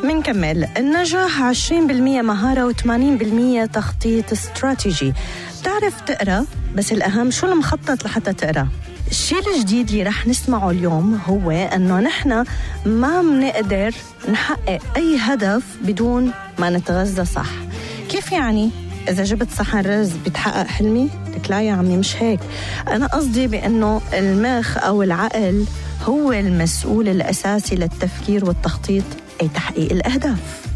منكمل. النجاح 20% مهارة و80% تخطيط استراتيجي. بتعرف تقرأ، بس الأهم شو المخطط لحتى تقرأ. الشيء الجديد اللي رح نسمعه اليوم هو أنه نحن ما منقدر نحقق أي هدف بدون ما نتغذى صح. كيف يعني؟ إذا جبت صحن رز بتحقق حلمي؟ لك لا يا عمي، مش هيك. أنا قصدي بأنه المخ أو العقل هو المسؤول الأساسي للتفكير والتخطيط أي تحقيق الأهداف.